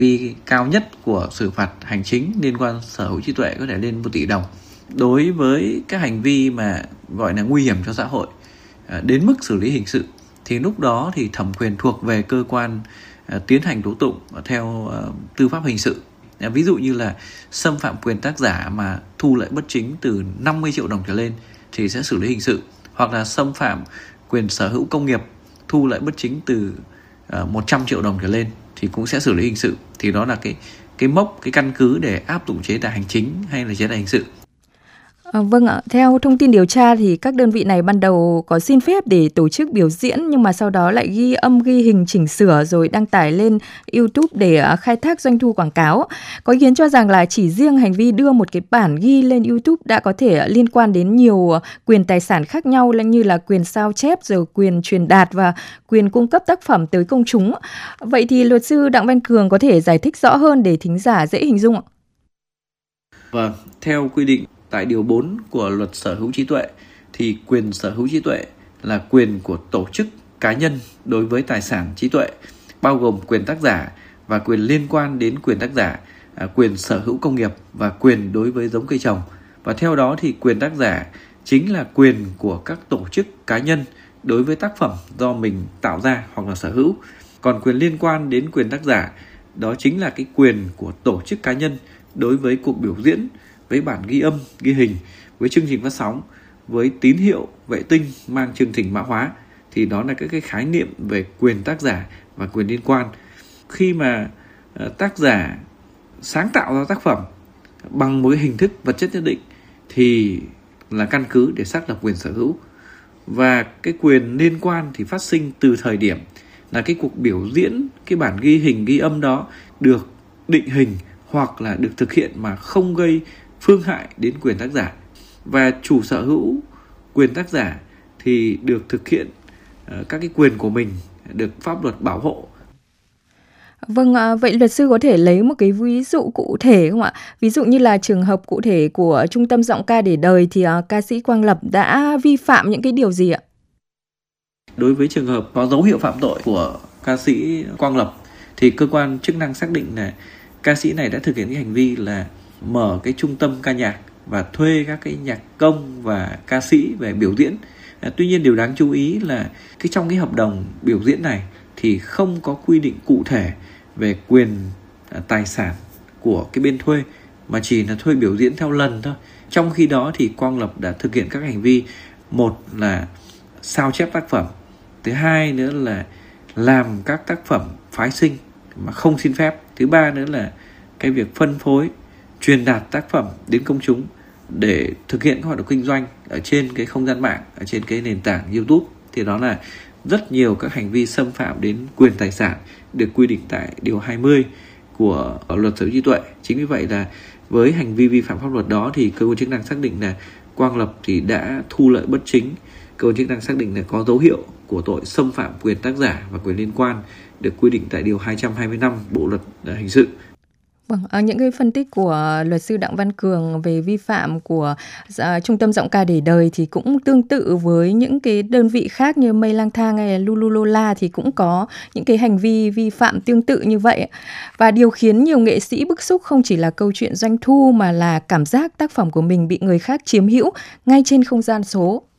Vi cao nhất của xử phạt hành chính liên quan sở hữu trí tuệ có thể lên 1 tỷ đồng. Đối với các hành vi mà gọi là nguy hiểm cho xã hội đến mức xử lý hình sự thì lúc đó thì thẩm quyền thuộc về cơ quan tiến hành tố tụng theo tư pháp hình sự. Ví dụ như là xâm phạm quyền tác giả mà thu lợi bất chính từ 50 triệu đồng trở lên thì sẽ xử lý hình sự, hoặc là xâm phạm quyền sở hữu công nghiệp thu lợi bất chính từ 100 triệu đồng trở lên thì cũng sẽ xử lý hình sự. Thì đó là cái mốc, cái căn cứ để áp dụng chế tài hành chính hay là chế tài hình sự. Vâng ạ, theo thông tin điều tra thì các đơn vị này ban đầu có xin phép để tổ chức biểu diễn nhưng mà sau đó lại ghi âm ghi hình chỉnh sửa rồi đăng tải lên YouTube để khai thác doanh thu quảng cáo. Có ý kiến cho rằng là chỉ riêng hành vi đưa một cái bản ghi lên YouTube đã có thể liên quan đến nhiều quyền tài sản khác nhau như là quyền sao chép, rồi quyền truyền đạt và quyền cung cấp tác phẩm tới công chúng. Vậy thì luật sư Đặng Văn Cường có thể giải thích rõ hơn để thính giả dễ hình dung ạ? Vâng, theo quy định tại điều 4 của luật sở hữu trí tuệ thì quyền sở hữu trí tuệ là quyền của tổ chức cá nhân đối với tài sản trí tuệ, bao gồm quyền tác giả và quyền liên quan đến quyền tác giả, quyền sở hữu công nghiệp và quyền đối với giống cây trồng. Và theo đó thì quyền tác giả chính là quyền của các tổ chức cá nhân đối với tác phẩm do mình tạo ra hoặc là sở hữu. Còn quyền liên quan đến quyền tác giả đó chính là cái quyền của tổ chức cá nhân đối với cuộc biểu diễn, với bản ghi âm, ghi hình, với chương trình phát sóng, với tín hiệu vệ tinh mang chương trình mã hóa. Thì đó là các cái khái niệm về quyền tác giả và quyền liên quan. Khi mà tác giả sáng tạo ra tác phẩm bằng một cái hình thức vật chất nhất định thì là căn cứ để xác lập quyền sở hữu. Và cái quyền liên quan thì phát sinh từ thời điểm là cái cuộc biểu diễn, cái bản ghi hình, ghi âm đó được định hình hoặc là được thực hiện mà không gây phương hại đến quyền tác giả. Và chủ sở hữu quyền tác giả thì được thực hiện các cái quyền của mình được pháp luật bảo hộ. Vâng, vậy luật sư có thể lấy một cái ví dụ cụ thể không ạ? Ví dụ như là trường hợp cụ thể của Trung tâm Giọng ca để đời thì ca sĩ Quang Lập đã vi phạm những cái điều gì ạ? Đối với trường hợp có dấu hiệu phạm tội của ca sĩ Quang Lập thì cơ quan chức năng xác định là ca sĩ này đã thực hiện cái hành vi là mở cái trung tâm ca nhạc và thuê các cái nhạc công và ca sĩ về biểu diễn. Tuy nhiên điều đáng chú ý là trong cái hợp đồng biểu diễn này thì không có quy định cụ thể về quyền tài sản của cái bên thuê, mà chỉ là thuê biểu diễn theo lần thôi. Trong khi đó thì Quang Lập đã thực hiện các hành vi, một là sao chép tác phẩm, thứ hai nữa là làm các tác phẩm phái sinh mà không xin phép, thứ ba nữa là cái việc phân phối, truyền đạt tác phẩm đến công chúng để thực hiện các hoạt động kinh doanh ở trên cái không gian mạng, ở trên cái nền tảng YouTube. Thì đó là rất nhiều các hành vi xâm phạm đến quyền tài sản được quy định tại điều 20 của luật sở hữu trí tuệ. Chính vì vậy là với hành vi vi phạm pháp luật đó thì cơ quan chức năng xác định là Quang Lập thì đã thu lợi bất chính. Cơ quan chức năng xác định là có dấu hiệu của tội xâm phạm quyền tác giả và quyền liên quan được quy định tại điều 225 Bộ luật hình sự. Vâng, những cái phân tích của luật sư Đặng Văn Cường về vi phạm của Trung tâm Giọng ca để đời thì cũng tương tự với những cái đơn vị khác như Mây Lang Thang hay là Lululola thì cũng có những cái hành vi vi phạm tương tự như vậy. Và điều khiến nhiều nghệ sĩ bức xúc không chỉ là câu chuyện doanh thu mà là cảm giác tác phẩm của mình bị người khác chiếm hữu ngay trên không gian số.